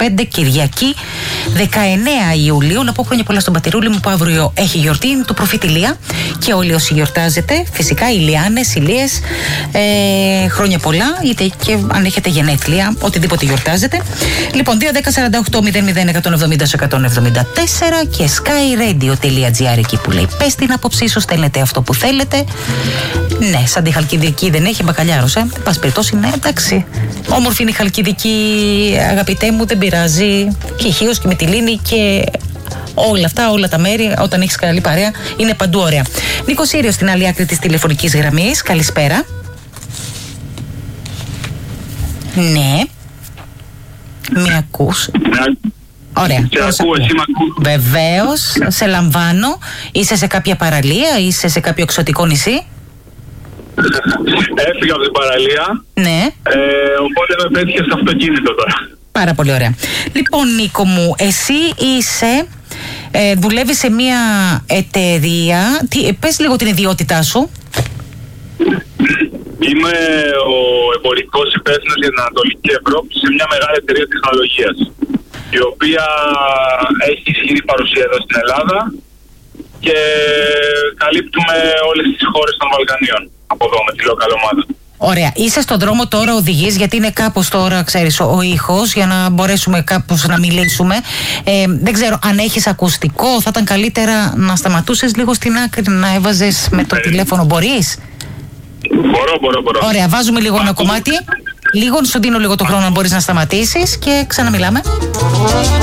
2025, Κυριακή 19 Ιουλίου. Να πω χρόνια πολλά στον πατηρούλη μου που αύριο έχει γιορτή. Είναι του προφήτη Ηλία. Και όλοι όσοι γιορτάζετε, φυσικά Ηλιάνες, Ηλίες, χρόνια πολλά, είτε και αν έχετε γενέθλια, οτιδήποτε γιορτάζετε. Λοιπόν, 2-10-48-00-170-174 και skyradio.gr εκεί που λέει πες την άποψή σου, στέλνετε αυτό που θέλετε. Ναι, σαν τη Χαλκιδική δεν έχει μπακαλιάρος, πας περιπτώσει, ναι, εντάξει. Όμορφη είναι η Χαλκιδική, αγαπητέ μου, δεν πειράζει. Και η Χίος και η Μυτιλήνη και όλα αυτά, όλα τα μέρη, όταν έχεις καλή παρέα, είναι παντού ωραία. Νίκος Σύριος στην άλλη άκρη της τηλεφωνικής γραμμής. Καλησπέρα. Ναι. Με ακούς? Ωραία. Σε ακούω, εσύ μ' ακούς? Βεβαίως, σε λαμβάνω. Είσαι σε κάποια παραλία, είσαι σε κάποιο εξωτικό νησί? Έφυγα από την παραλία. Ναι. Οπότε με πέτυχε στο αυτοκίνητο τώρα. Πάρα πολύ ωραία. Λοιπόν, Νίκο μου, εσύ είσαι... δουλεύεις σε μια εταιρεία. Πες λίγο την ιδιότητά σου. Είμαι ο εμπορικός υπεύθυνος για την Ανατολική Ευρώπη σε μια μεγάλη εταιρεία τεχνολογίας, η οποία έχει ισχυρή παρουσία εδώ στην Ελλάδα και καλύπτουμε όλες τις χώρες των Βαλκανίων από εδώ με τη local ομάδα. Ωραία. Είσαι στον δρόμο τώρα, οδηγείς, γιατί είναι κάπως τώρα, ξέρεις, ο ήχος, για να μπορέσουμε κάπως να μιλήσουμε. Δεν ξέρω αν έχεις ακουστικό, θα ήταν καλύτερα να σταματούσες λίγο στην άκρη, να έβαζες με το τηλέφωνο. Μπορείς? Μπορώ. Ωραία, βάζουμε λίγο ένα κομμάτι. Λίγο, σου δίνω λίγο το χρόνο να μπορείς να σταματήσεις και ξαναμιλάμε.